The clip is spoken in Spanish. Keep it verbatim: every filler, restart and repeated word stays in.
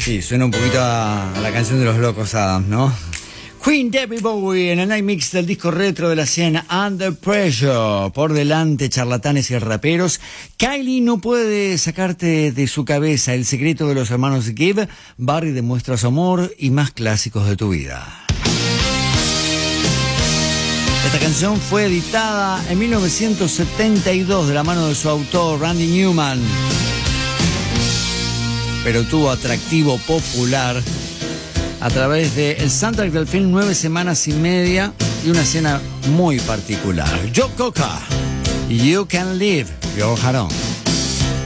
Sí, suena un poquito a, a la canción de los Locos Adams, ¿no? Queen, David Bowie en el Night Mix del disco retro de la cien, Under Pressure. Por delante, charlatanes y raperos. Kylie no puede sacarte de su cabeza el secreto de los hermanos Gibb. Barry demuestra su amor y más clásicos de tu vida. Esta canción fue editada en mil novecientos setenta y dos de la mano de su autor, Randy Newman. Pero tuvo atractivo popular a través del soundtrack del film Nueve Semanas y Media y una escena muy particular. Joe Cocker, You Can Leave Your Heart On.